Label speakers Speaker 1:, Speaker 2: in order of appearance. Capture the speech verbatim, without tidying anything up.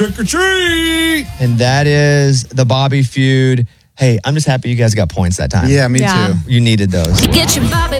Speaker 1: trick or treat.
Speaker 2: And that is the Bobby feud. Hey, I'm just happy you guys got points that time.
Speaker 3: Yeah, me
Speaker 4: Yeah.
Speaker 3: too.
Speaker 2: You needed those.
Speaker 5: Get your Bobby